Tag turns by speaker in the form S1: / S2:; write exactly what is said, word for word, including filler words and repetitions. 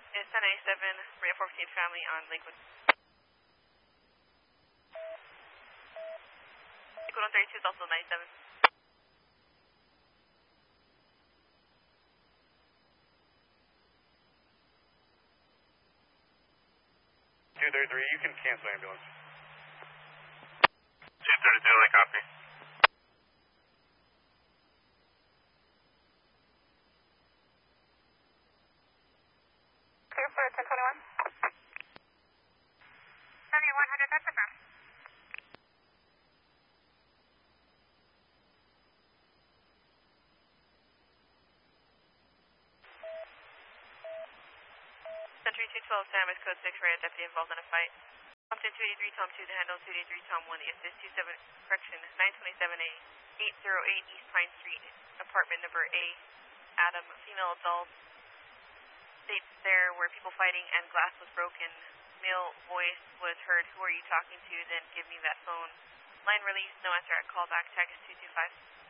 S1: It's ten ninety-seven, Maria fourteen family on Lakewood. Lakewood one thirty-two is also ninety-seven.
S2: two thirty-three, you can cancel ambulance.
S3: two thirty-two, I copy.
S4: Clear for ten twenty-one. seventy-one hundred, that's affirmed.
S1: Century two twelve, Sam is code six, right, deputy involved in a fight. Compton two eighty-three, Tom two to handle, two eighty-three, Tom one, the assist two seven, correction, nine twenty-seven A, eight oh eight East Pine Street, apartment number A, Adam, female adult, states there were people fighting and glass was broken. Male voice was heard, who are you talking to, then give me that phone. Line release, no answer at callback, text two two five.